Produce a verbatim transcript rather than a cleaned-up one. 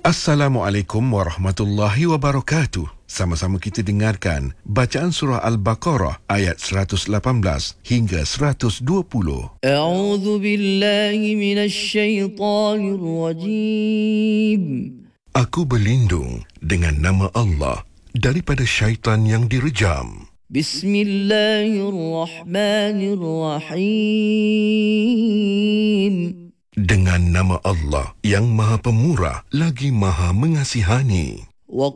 Assalamualaikum warahmatullahi wabarakatuh. Sama-sama kita dengarkan bacaan surah Al-Baqarah ayat seratus lapan belas hingga seratus dua puluh. A'udzu billahi minasy syaithanir rajim. Aku berlindung dengan nama Allah daripada syaitan yang direjam. Bismillahirrahmanirrahim. Dengan nama Allah yang Maha Pemurah lagi Maha Mengasihani.